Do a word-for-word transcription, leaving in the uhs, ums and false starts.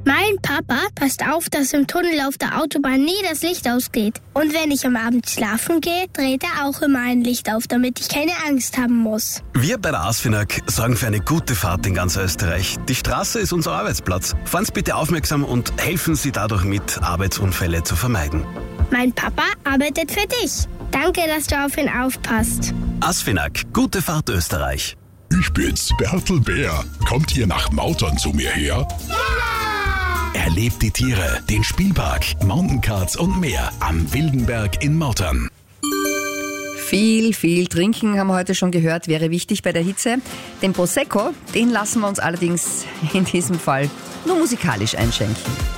Mein Papa passt auf, dass im Tunnel auf der Autobahn nie das Licht ausgeht. Und wenn ich am Abend schlafen gehe, dreht er auch immer ein Licht auf, damit ich keine Angst haben muss. Wir bei der ASFINAG sorgen für eine gute Fahrt in ganz Österreich. Die Straße ist unser Arbeitsplatz. Fahren Sie bitte aufmerksam und helfen Sie dadurch mit, Arbeitsunfälle zu vermeiden. Mein Papa arbeitet für dich. Danke, dass du auf ihn aufpasst. ASFINAG, gute Fahrt Österreich. Ich bin's, Bertel Bär. Kommt ihr nach Mautern zu mir her? Ja! Erlebt die Tiere, den Spielpark, Mountainkarts und mehr am Wildenberg in Mautern. Viel, viel trinken, haben wir heute schon gehört, wäre wichtig bei der Hitze. Den Prosecco, den lassen wir uns allerdings in diesem Fall nur musikalisch einschenken.